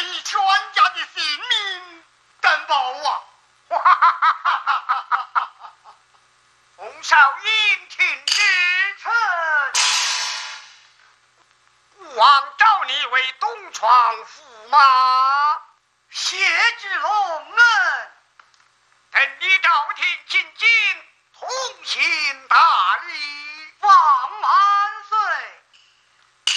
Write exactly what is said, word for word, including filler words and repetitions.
以全家的性命担保啊！ 洪少殷勤之臣，吾王召你为东床驸马， 谢之隆恩， 等你朝廷进京，同行大礼， 望万岁。